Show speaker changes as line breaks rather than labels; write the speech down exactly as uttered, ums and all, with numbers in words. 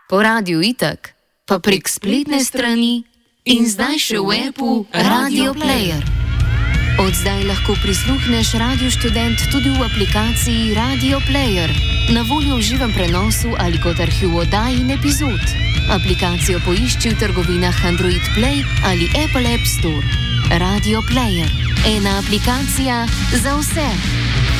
po radiu itak, pa prek spletne strani in zdaj še v appu Radio Player. Od zdaj lahko prisluhneš Radio Študent tudi v aplikaciji Radio Player, na voljo v živem prenosu ali kot arhiv oddaj in epizod. Aplikacijo poišči v trgovinah Android Play ali Apple App Store. Radio Player. Ena aplikacija za vse.